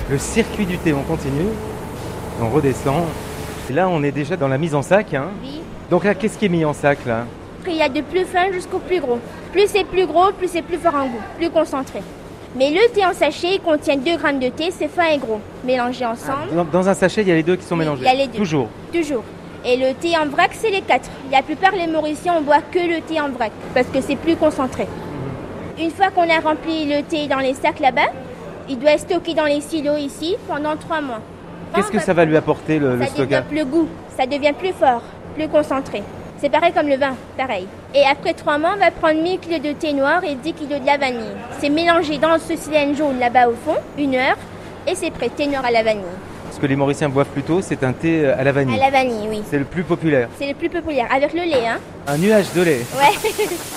Le circuit du thé, on continue, on redescend. Et là, on est déjà dans la mise en sac. Hein. Oui. Donc là, qu'est-ce qui est mis en sac là? Il y a de plus fin jusqu'au plus gros. Plus c'est plus gros, plus c'est plus fort en goût, plus concentré. Mais le thé en sachet, il contient 2 grammes de thé, c'est fin et gros. Mélangés ensemble. Dans un sachet, il y a les deux qui sont Oui, mélangés. il y a les deux. Toujours. Toujours. Et le thé en vrac, c'est les 4. La plupart des Mauriciens, on boit que le thé en vrac, parce que c'est plus concentré. Une fois qu'on a rempli le thé dans les sacs là-bas, il doit être stocké dans les silos ici pendant 3 mois. Qu'est-ce que ça va lui apporter le Ça stockage? développe le goût, ça devient plus fort, plus concentré. C'est pareil comme le vin, pareil. Et après 3 mois, on va prendre 1000 kg de thé noir et 10 kg de la vanille. C'est mélangé dans ce cylindre jaune là-bas au fond, 1 heure, et c'est prêt, thé noir à la vanille. Ce que les Mauriciens boivent plutôt, c'est un thé à la vanille. À la vanille, oui. C'est le plus populaire. C'est le plus populaire, avec le lait, hein. Un nuage de lait. Ouais,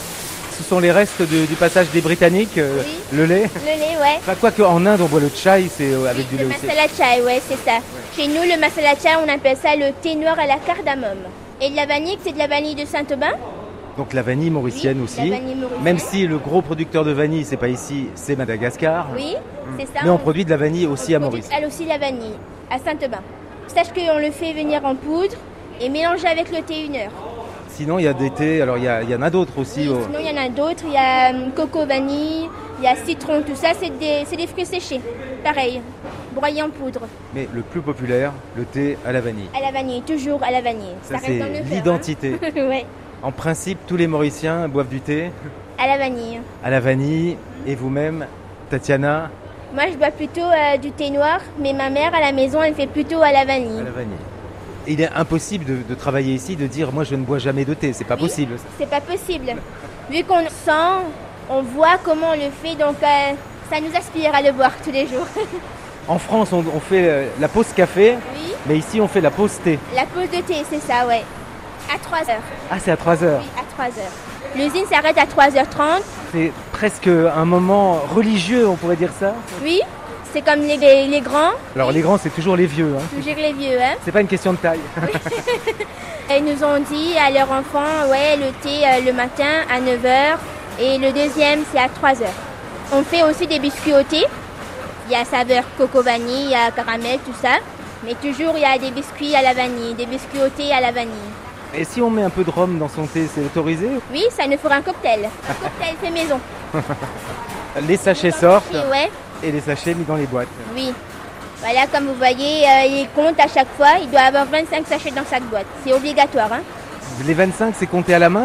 Ce sont les restes du passage des Britanniques, Oui. le lait. le lait, ouais. Enfin, quoi qu'en Inde, on boit le chai, c'est avec du Le lait aussi. masala chai, ouais, c'est ça. Chez nous, le masala chai, on appelle ça le thé noir à la cardamome. Et de la vanille, c'est de la vanille de Saint-Aubin. Donc la vanille mauricienne Oui, aussi. la vanille mauricienne. Même si le gros producteur de vanille, c'est pas ici, c'est Madagascar. Oui, c'est ça. Mais on produit de la vanille aussi à produit Maurice. elle aussi la vanille, à Saint-Aubin. Sache qu'on le fait venir en poudre et mélanger avec le thé 1 heure. Sinon, il y a des thés, alors il y en a d'autres aussi. Oui, sinon, il y en a d'autres. Il y a coco vanille, il y a citron, tout ça, c'est des fruits séchés. Pareil, broyés en poudre. Mais le plus populaire, le thé à la vanille. À la vanille, toujours à la vanille. Ça, reste c'est dans le cœur, l'identité. hein. Ouais, En principe, tous les Mauriciens boivent du thé à la vanille. à la vanille. Et vous-même, Tatiana, Moi, je bois plutôt du thé noir, mais ma mère, à la maison, elle fait plutôt à la vanille. à la vanille. Il est impossible de travailler ici, de dire moi je ne bois jamais de thé. C'est pas Oui. possible. C'est pas possible. Vu qu'on sent, on voit comment on le fait, donc ça nous aspire à le boire tous les jours. En France, on fait la pause café, Oui, mais ici on fait la pause thé. la pause de thé, c'est ça, ouais. À 3 heures. Ah, c'est à 3 heures. Oui, à 3 heures. L'usine s'arrête à 3h30. C'est presque un moment religieux, on pourrait dire ça. Oui, c'est comme les grands, Alors les grands, c'est toujours les vieux. Hein. toujours les vieux, hein. C'est pas une question de taille. Ils nous ont dit à leurs enfants, ouais, le thé le matin à 9h et le deuxième, c'est à 3h. On fait aussi des biscuits au thé. Il y a saveur coco vanille, il y a caramel, tout ça. Mais toujours, il y a des biscuits à la vanille, des biscuits au thé à la vanille. Et si on met un peu de rhum dans son thé, c'est autorisé? Oui, ça nous fera un cocktail. Un cocktail fait maison. Les sachets sortent Ouais, et les sachets mis dans les boîtes. oui. Voilà, comme vous voyez, il compte à chaque fois. Il doit avoir 25 sachets dans chaque boîte. C'est obligatoire, hein. Les 25, c'est compté à la main?